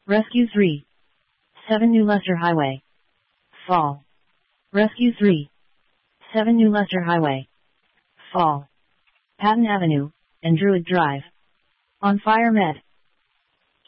Rescue 3. 7 New Leicester Highway. Fall. Rescue 3. 7 New Leicester Highway. Fall. Patton Avenue, and Druid Drive. On fire med.